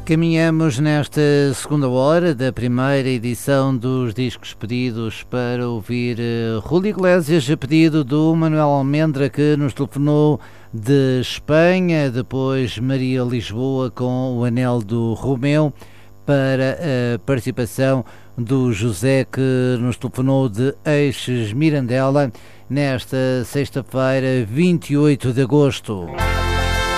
Caminhamos nesta segunda hora da primeira edição dos Discos Pedidos para ouvir Julio Iglesias, a pedido do Manuel Almendra, que nos telefonou de Espanha, depois Maria Lisboa com o Anel do Romeu, para a participação do José, que nos telefonou de Eixes Mirandela, nesta sexta-feira, 28 de agosto.